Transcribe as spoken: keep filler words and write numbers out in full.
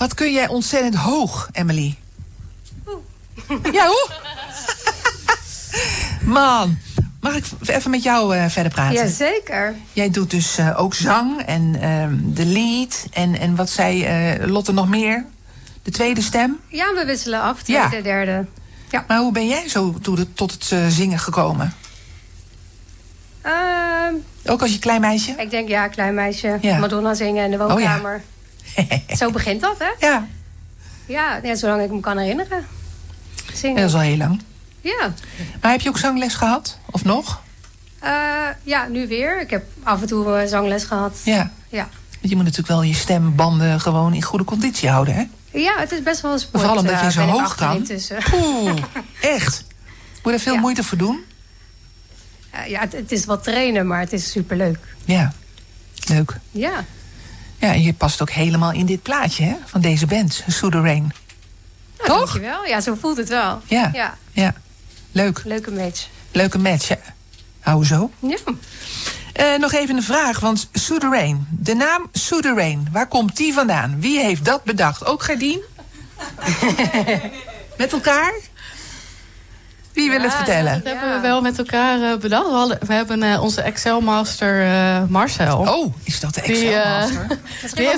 Wat kun jij ontzettend hoog, Emily? Oeh. Ja, hoe? Man, mag ik even met jou uh, verder praten? Jazeker. Jij doet dus uh, ook zang en uh, de lead. En, en wat zei uh, Lotte nog meer? De tweede stem? Ja, we wisselen af. Tweede, ja. derde. Ja. Maar hoe ben jij zo tot het uh, zingen gekomen? Uh, ook als je klein meisje? Ik denk, ja, klein meisje. Ja. Madonna zingen in de woonkamer. Oh, ja. Zo begint dat, hè? Ja. Ja, ja, zolang ik me kan herinneren. Zingen. Ja, dat is al heel lang. Ja. Maar heb je ook zangles gehad? Of nog? Uh, ja, nu weer. Ik heb af en toe uh, zangles gehad. Ja. Ja. Je moet natuurlijk wel je stembanden gewoon in goede conditie houden, hè? Ja, het is best wel een sport. Vooral omdat je uh, zo hoog kan. Oeh, echt. Moet je er veel ja. moeite voor doen? Uh, ja, het, het is wat trainen, maar het is superleuk. Ja, leuk. Ja. Ja, en je past ook helemaal in dit plaatje, hè? Van deze band, Sue the Rain. Nou, toch? Dankjewel. Ja, zo voelt het wel. Ja, ja. ja. Leuk. Leuke match. Leuke match, ja. Hou zo. Ja. Uh, nog even een vraag, want Sue the Rain. De naam Sue the Rain, waar komt die vandaan? Wie heeft dat bedacht? Ook Gerdien? Met elkaar? Wie wil ja, het vertellen? Dat hebben we wel met elkaar uh, bedacht. We, hadden, we hebben uh, onze Excel-master uh, Marcel. Oh, is dat de Excel-master? Die, uh, die heeft